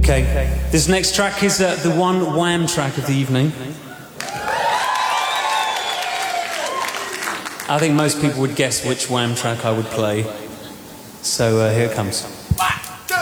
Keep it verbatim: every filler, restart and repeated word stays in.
Okay, this next track is uh, the one Wham track of the evening. I think most people would guess which Wham track I would play, so uh, here it comes.